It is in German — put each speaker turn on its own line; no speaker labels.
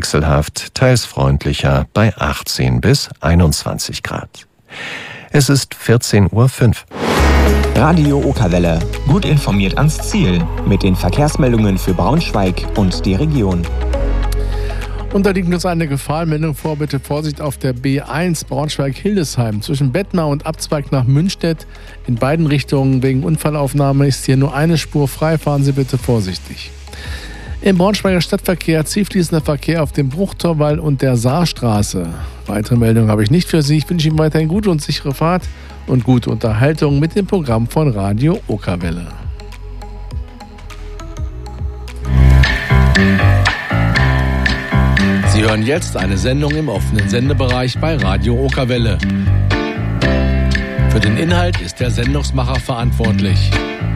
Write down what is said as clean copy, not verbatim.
wechselhaft, teils freundlicher bei 18 bis 21 Grad. Es ist 14:05 Uhr.
Radio Okerwelle. Gut informiert ans Ziel. Mit den Verkehrsmeldungen für Braunschweig und die Region.
Und da liegt uns eine Gefahrenmeldung vor. Bitte Vorsicht auf der B1 Braunschweig-Hildesheim. Zwischen Bettmar und Abzweig nach Münstedt. In beiden Richtungen wegen Unfallaufnahme ist hier nur eine Spur frei. Fahren Sie bitte vorsichtig. Im Braunschweiger Stadtverkehr zielfließender Verkehr auf dem Bruchtorwall und der Saarstraße. Weitere Meldungen habe ich nicht für Sie. Ich wünsche Ihnen weiterhin gute und sichere Fahrt und gute Unterhaltung mit dem Programm von Radio Okerwelle. Sie hören jetzt eine Sendung im offenen Sendebereich bei Radio Okerwelle. Für den Inhalt ist der Sendungsmacher verantwortlich.